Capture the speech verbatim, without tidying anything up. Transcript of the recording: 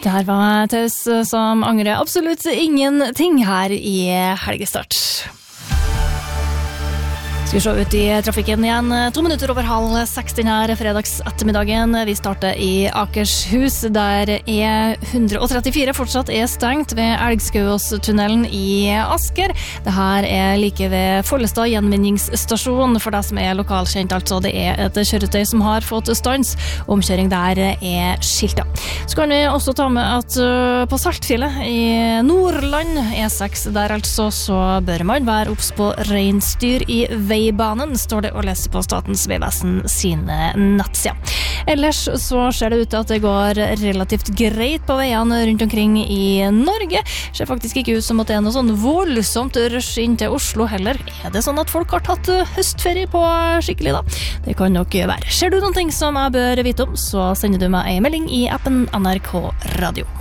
Det her var Taus som angrer absolutt ingenting her i helgestart. Skal vi se ut i trafikken igjen. To minutter over halv seks denne fredags ettermiddagen. Vi starter i Akershus, der E one thirty-four fortsatt er stengt ved Elgskauåstunnelen i Asker. Det her er like ved Follestad gjenvinningsstasjon, for det som er lokalkjent, altså. Det er et kjøretøy som har fått stans. Omkjøring der er skilta. Så kan vi også ta med at på Saltfjellet i Nordland, E six, der altså, så bør man være obs på reinsdyr i veibanen, står det å lese på Statens vegvesen sine nettsider. Ellers så ser det ut til at det går relativt greit på veiene rundt omkring i Norge. Det ser faktisk ikke ut som at det er noe sånn voldsomt rush inn til Oslo heller. Er det sånn at folk har tatt høstferie på skikkelig da? Det kan nok være. Ser du noen ting som jeg bør vite om, så sender du meg en melding i appen N R K Radio.